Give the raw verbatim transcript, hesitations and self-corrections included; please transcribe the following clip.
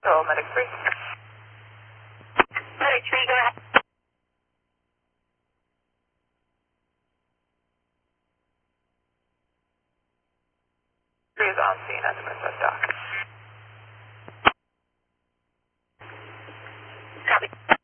Control, Medic three. Medic three, go ahead. three is on scene at the Princess Dock.